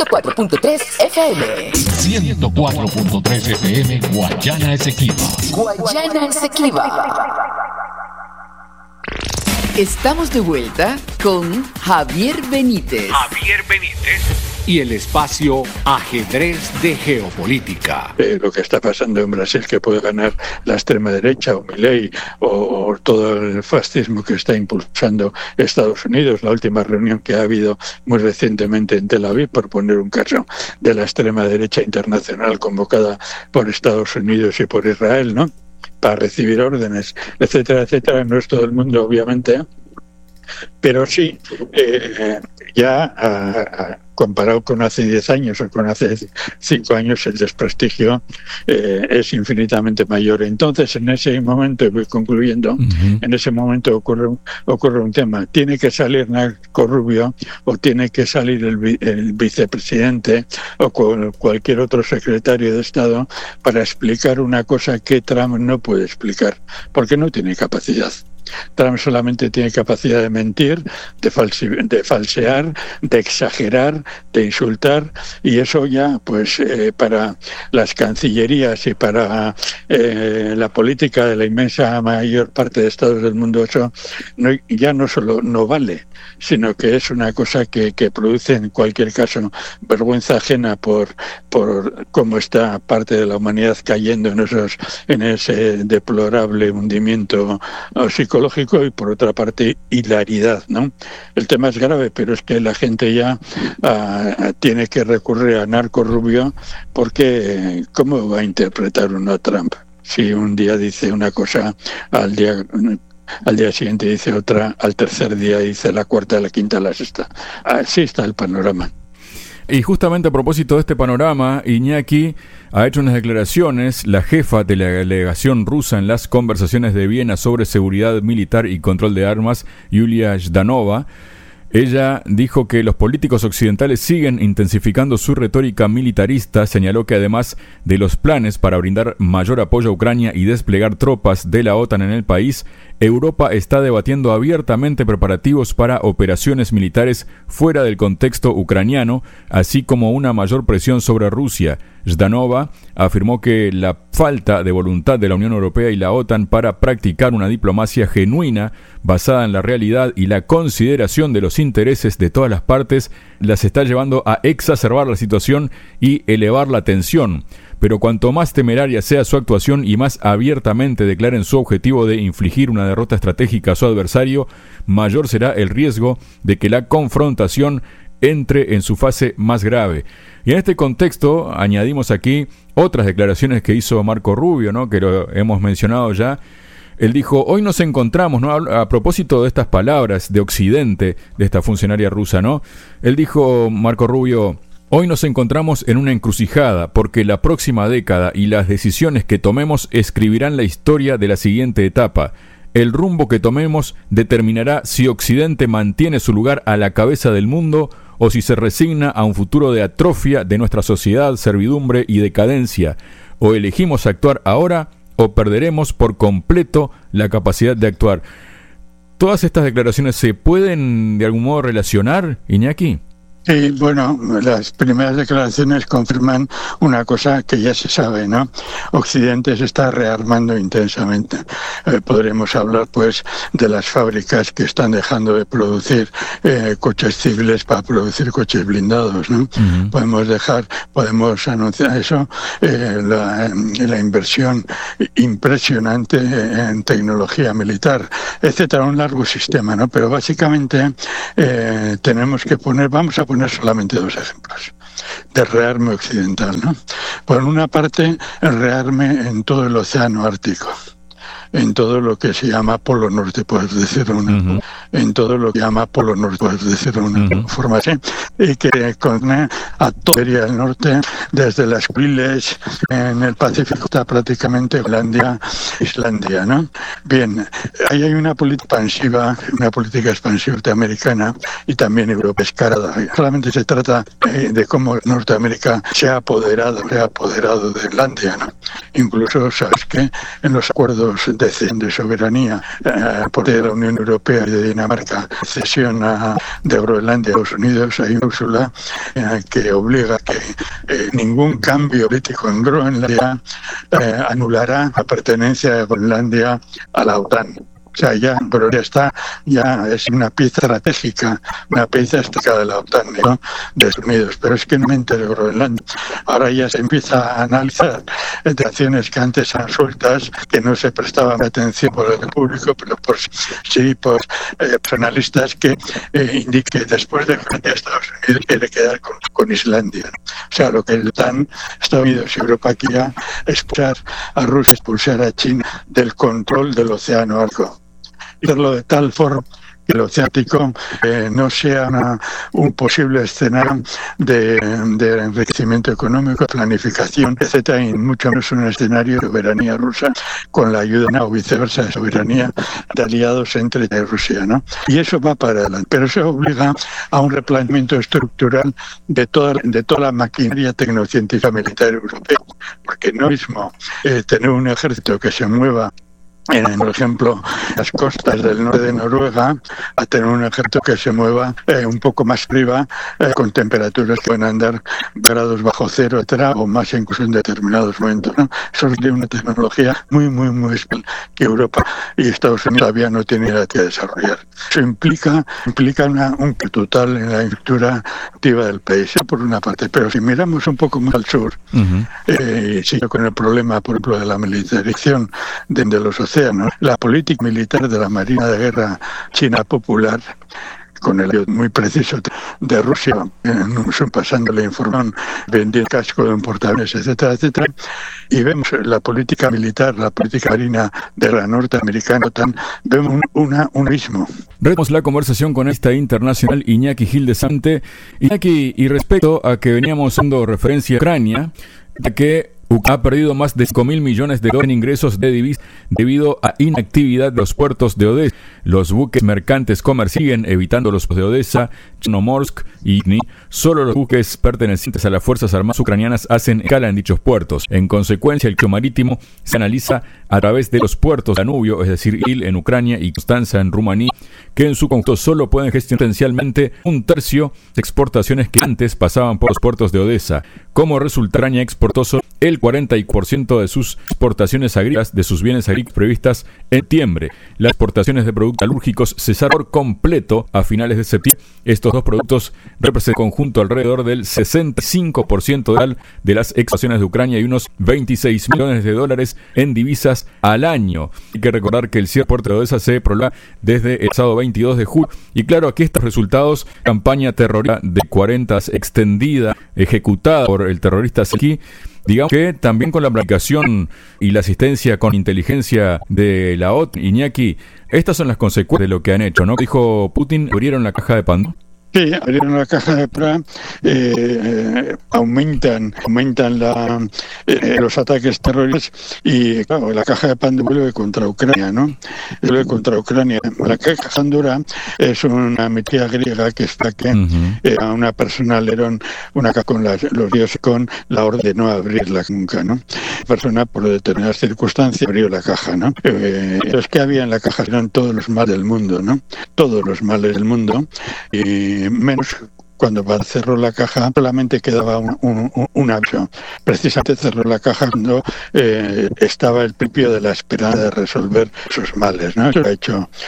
104.3 FM. 104.3 FM, Guayana Esequiba. Guayana Esequiba. Estamos de vuelta con Javier Benítez. Y el espacio Ajedrez de Geopolítica. Lo que está pasando en Brasil, que puede ganar la extrema derecha o Milei o todo el fascismo que está impulsando Estados Unidos. La última reunión que ha habido muy recientemente en Tel Aviv, por poner un caso, de la extrema derecha internacional convocada por Estados Unidos y por Israel, ¿no?, para recibir órdenes, etcétera, etcétera. No es todo el mundo, obviamente, pero sí, comparado con hace 10 años o con hace 5 años, el desprestigio es infinitamente mayor. Entonces, en ese momento, voy concluyendo, en ese momento ocurre un tema. Tiene que salir Marco Rubio o tiene que salir el vicepresidente o cualquier otro secretario de Estado para explicar una cosa que Trump no puede explicar, porque no tiene capacidad. Trump solamente tiene capacidad de mentir, de falsear, de exagerar, de insultar, y eso ya, pues, para las cancillerías y para la política de la inmensa mayor parte de estados del mundo, eso ya no solo no vale, sino que es una cosa que produce en cualquier caso vergüenza ajena por cómo está parte de la humanidad cayendo en ese deplorable hundimiento psicológico, y por otra parte hilaridad, ¿no? El tema es grave, pero es que la gente ya tiene que recurrir a Marco Rubio, porque ¿cómo va a interpretar uno a Trump? Si un día dice una cosa, al día siguiente dice otra, al tercer día dice la cuarta, la quinta, la sexta. Así está el panorama. Y justamente a propósito de este panorama, Iñaki ha hecho unas declaraciones, la jefa de la delegación rusa en las conversaciones de Viena sobre seguridad militar y control de armas, Yulia Zhdanova. Ella dijo que los políticos occidentales siguen intensificando su retórica militarista. Señaló que además de los planes para brindar mayor apoyo a Ucrania y desplegar tropas de la OTAN en el país, Europa está debatiendo abiertamente preparativos para operaciones militares fuera del contexto ucraniano, así como una mayor presión sobre Rusia. Zhdanova afirmó que la falta de voluntad de la Unión Europea y la OTAN para practicar una diplomacia genuina basada en la realidad y la consideración de los intereses de todas las partes las está llevando a exacerbar la situación y elevar la tensión. Pero cuanto más temeraria sea su actuación y más abiertamente declaren su objetivo de infligir una derrota estratégica a su adversario, mayor será el riesgo de que la confrontación entre en su fase más grave. Y en este contexto añadimos aquí otras declaraciones que hizo Marco Rubio, ¿no?, que lo hemos mencionado ya. Él dijo: hoy nos encontramos, ¿no?, a propósito de estas palabras de Occidente, de esta funcionaria rusa, ¿no? Él dijo, Marco Rubio: hoy nos encontramos en una encrucijada, porque la próxima década y las decisiones que tomemos escribirán la historia de la siguiente etapa. El rumbo que tomemos determinará si Occidente mantiene su lugar a la cabeza del mundo o si se resigna a un futuro de atrofia de nuestra sociedad, servidumbre y decadencia. O elegimos actuar ahora o perderemos por completo la capacidad de actuar. ¿Todas estas declaraciones se pueden de algún modo relacionar, Iñaki? Sí, bueno, las primeras declaraciones confirman una cosa que ya se sabe, ¿no? Occidente se está rearmando intensamente. Podremos hablar, pues, de las fábricas que están dejando de producir coches civiles para producir coches blindados, ¿no? Podemos anunciar eso, la inversión impresionante en tecnología militar, etcétera, un largo sistema, ¿no? Pero básicamente vamos a poner solamente 2 ejemplos de rearme occidental, ¿no? Por una parte, el rearme en todo el océano Ártico, en todo lo que se llama Polo Norte, por decirlo en todo lo que llama Polo Norte, por decirlo de una forma así, y que contiene a toda el norte, desde las Kuriles en el Pacífico hasta prácticamente Islandia, ¿no? Bien, ahí hay una política expansiva norteamericana y también Europa escarada. Solamente se trata de cómo Norteamérica se ha apoderado de Islandia, ¿no? Incluso, sabes que en los acuerdos de decisión de soberanía por de la Unión Europea y de Dinamarca, cesión de Groenlandia a Estados Unidos, hay una cláusula que obliga a que ningún cambio político en Groenlandia anulará la pertenencia de Groenlandia a la OTAN. O sea, ya es una pieza estratégica, una pieza estratégica de la OTAN, ¿no?, de Estados Unidos. Pero es que no me de Groenlandia. Ahora ya se empieza a analizar acciones que antes eran sueltas, que no se prestaban atención por el público, pero por analistas que indiquen que después de que Estados Unidos quiere quedar con Islandia. O sea, lo que el OTAN, Estados Unidos y Europa quería expulsar a Rusia, expulsar a China del control del océano Ártico. Hacerlo de tal forma que el océano Ártico no sea un posible escenario de enriquecimiento económico, planificación, etcétera, y mucho menos un escenario de soberanía rusa con la ayuda o viceversa de soberanía de aliados entre Rusia, ¿no? Y eso va para adelante, pero eso obliga a un replanteamiento estructural de toda la maquinaria tecnocientífica militar europea, porque no es mismo tener un ejército que se mueva por ejemplo, las costas del norte de Noruega, a tener un ejército que se mueva un poco más arriba, con temperaturas que pueden andar grados bajo cero, etcétera, o más incluso en determinados momentos, ¿no? Eso es de una tecnología muy especial que Europa y Estados Unidos todavía no tienen que desarrollar. Eso implica un total en la infraestructura activa del país, por una parte. Pero si miramos un poco más al sur, sigue con el problema, por ejemplo, de la militarización de los océanos, la política militar de la Marina de Guerra China Popular, con el apoyo muy preciso de Rusia, pasando la información, vendiendo casco de portaaviones, etcétera, y vemos la política militar, la política marina de la norteamericana, vemos un mismo. Retomamos la conversación con esta internacional Iñaki Gil de Sante. Iñaki, y respecto a que veníamos dando referencia a Ucrania, que ha perdido más de 5.000 millones de dólares en ingresos de divisas debido a inactividad de los puertos de Odessa. Los buques mercantes comerciales siguen evitando los puertos de Odessa, Chernomorsk y Nizhny. Solo los buques pertenecientes a las Fuerzas Armadas ucranianas hacen escala en dichos puertos. En consecuencia, el comercio marítimo se analiza a través de los puertos de Danubio, es decir, Il en Ucrania y Constanza en Rumanía, que en su conjunto solo pueden gestionar potencialmente un tercio de exportaciones que antes pasaban por los puertos de Odessa. Como resultado, Ucrania exportó solo el 40% de sus exportaciones agrícolas, de sus bienes agrícolas previstas en septiembre. Las exportaciones de productos metalúrgicos cesaron por completo a finales de septiembre. Estos dos productos representan en conjunto alrededor del 65% de las exportaciones de Ucrania y unos 26 millones de dólares en divisas al año. Hay que recordar que el cierre del puerto de Odessa se prolonga desde el pasado 22 de julio. Y claro, aquí estos resultados, campaña terrorista de 40 extendida, ejecutada por el terrorista Zelensky, digamos que también con la planificación y la asistencia con inteligencia de la OTAN, Iñaki, estas son las consecuencias de lo que han hecho, ¿no? Dijo Putin, abrieron la caja de Pandora. Sí, abrieron la caja de Pandora, aumentan los ataques terroristas y, claro, la caja de Pandora vuelve contra Ucrania, ¿no? Vuelve contra Ucrania. La caja de Pandora es una mitad griega que está que a una persona le dieron una caja con los dioses con la orden de no abrirla nunca, ¿no? La persona, por determinadas circunstancias, abrió la caja, ¿no? Los que había en la caja eran todos los males del mundo, ¿no? Todos los males del mundo, y menos cuando cerró la caja solamente quedaba un aviso. Precisamente cerró la caja cuando estaba el principio de la esperanza de resolver sus males, ¿no? Eso lo ha hecho